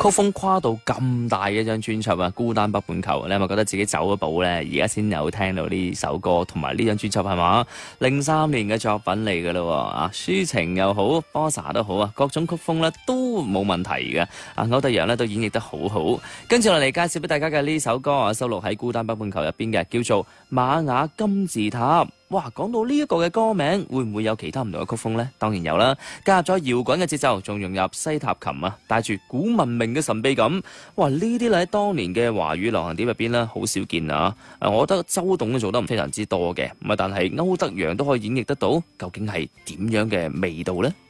曲風跨度咁大嘅一張專輯啊，孤單北半球，你係咪覺得自己走咗步呢？而家先有聽到呢首歌同埋呢張專輯係嘛？03年嘅作品嚟㗎咯啊，抒情又好，Bossa 都好啊，各種曲風咧都冇問題嘅。啊，歐德陽咧都演繹得好好。跟住落嚟介紹俾大家嘅呢首歌啊，收錄喺孤單北半球入邊嘅，叫做瑪雅金字塔。哇，講到呢一個嘅歌名，會唔會有其他唔同嘅曲風呢？當然有啦，加入咗搖滾嘅節奏，仲融入西塔琴啊，帶住古文明嘅神秘感。哇，呢啲喺當年嘅華語流行碟入邊呢，好少見啊！我覺得周董都做得非常之多嘅，但係歐德陽都可以演繹得到，究竟係點樣嘅味道呢？